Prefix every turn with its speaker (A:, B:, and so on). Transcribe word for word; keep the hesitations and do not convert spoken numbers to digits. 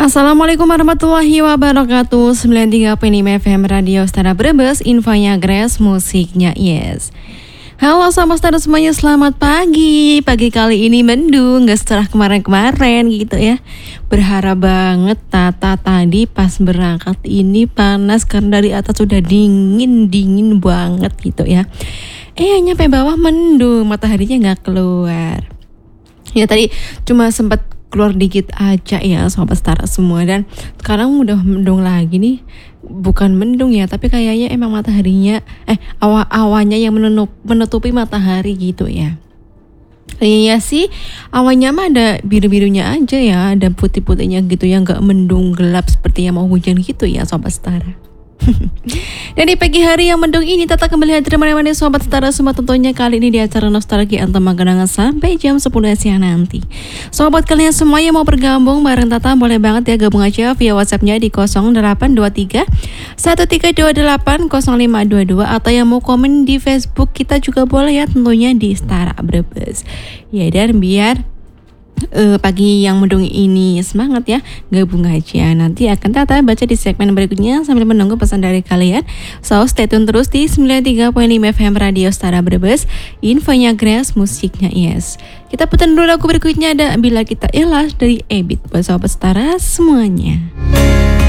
A: Assalamualaikum warahmatullahi wabarakatuh. sembilan puluh tiga koma lima F M Radio Setara Brebes. Infonya Grace, musiknya Yes. Halo sama Setara semuanya, selamat pagi. Pagi kali ini mendung, gak secerah kemarin-kemarin gitu ya. Berharap banget Tata tadi pas berangkat ini panas karena dari atas sudah dingin-dingin banget gitu ya. Eh nyampe bawah mendung, mataharinya gak keluar. Ya tadi cuma sempat keluar dikit aja ya sobat Setara semua, dan sekarang udah mendung lagi nih. Bukan mendung ya, tapi kayaknya emang mataharinya eh awan-awannya yang menutup, menutupi matahari gitu ya. Iya sih, awannya mah ada biru-birunya aja ya, ada putih-putihnya gitu ya, nggak mendung gelap seperti yang mau hujan gitu ya sobat Setara. Dan di pagi hari yang mendung ini Tata kembali hadir menemani sobat Setara semua, tentunya kali ini di acara Nostalgia Antema Kenangan sampai jam sepuluh siang nanti. Sobat kalian semua yang mau bergabung bareng Tata boleh banget ya, gabung aja via WhatsAppnya di nol delapan dua tiga satu tiga dua delapan nol lima dua dua, atau yang mau komen di Facebook kita juga boleh ya, tentunya di Setara Brebes. Ya, dan biar Uh, pagi yang mendung ini semangat ya, gabung aja. Nanti akan Tata baca di segmen berikutnya sambil menunggu pesan dari kalian. So stay tune terus di sembilan puluh tiga koma lima F M Radio Setara Brebes. Infonya Grace, musiknya Yes. Kita putar dulu lagu berikutnya, ada Bila Kita Ikhlas dari Ebit buat sobat Setara semuanya.